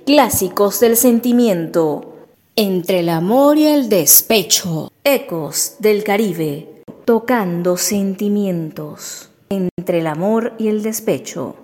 Clásicos del sentimiento. Entre el amor y el despecho. Ecos del Caribe. Tocando sentimientos. Entre el amor y el despecho.